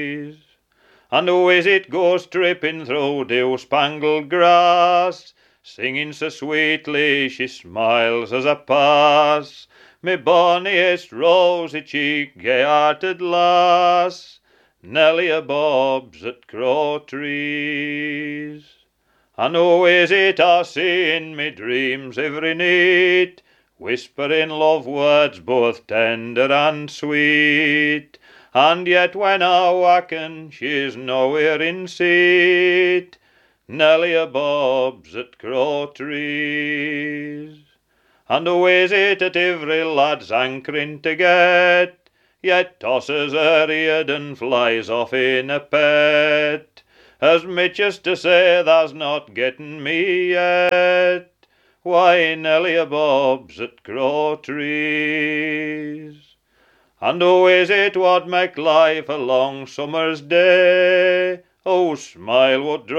And who is it goes tripping through dew-spangled grass, singing so sweetly she smiles as a pass? Me bonniest rosy cheek, gay-hearted lass, Nelly a Bob's at Crowtrees. And who is it I see in me dreams every night, whispering love words both tender and sweet? And yet when I waken she's nowhere in sight, Nelly a Bob's at Crowtrees. And who is it that every lad's hankering to get, yet tosses her head and flies off in a pet, as much as to say thou's not getting me yet? Why, Nelly a Bob's at Crowtrees. And who is it what make life a long summer's day? Oh, smile what